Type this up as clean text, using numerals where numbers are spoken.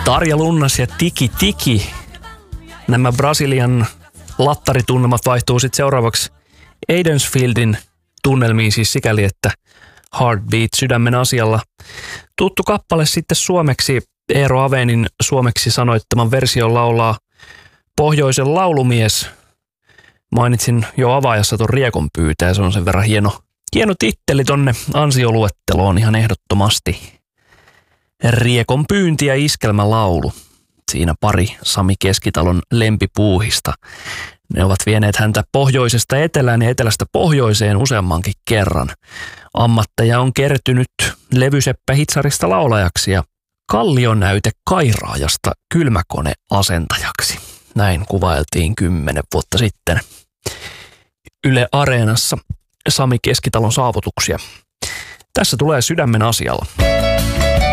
Tarja Lunnas ja Tiki Tiki. Nämä Brasilian lattaritunnelmat vaihtuu sitten seuraavaksi Aidensfieldin tunnelmiin, siis sikäli, että Heartbeat sydämen asialla. Tuttu kappale sitten suomeksi, Eero Avenin suomeksi sanoittaman version laulaa pohjoisen laulumies. Mainitsin jo avaajassa ton Riekon pyytää, se on sen verran hieno titteli tonne ansioluetteloon ihan ehdottomasti. Riekon pyynti ja iskelmälaulu. Siinä pari Sami Keskitalon lempipuuhista. Ne ovat vieneet häntä pohjoisesta etelään ja etelästä pohjoiseen useammankin kerran. Ammatteja on kertynyt Levyseppä Hitsarista laulajaksi ja Kallionäyte kairaajasta kylmäkoneasentajaksi. Näin kuvailtiin 10 vuotta sitten Yle Areenassa Sami Keskitalon saavutuksia. Tässä tulee sydämen asialla.